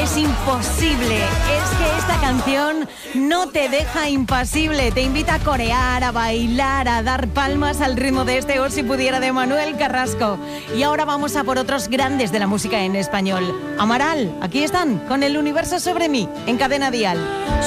es imposible. Es que esta canción no te deja impasible. Te invita a corear, a bailar, a dar palmas al ritmo de este O si pudiera de Manuel Carrasco. Y ahora vamos a por otros grandes de la música en español. Amaral, aquí están, con El universo sobre mí, en Cadena Dial.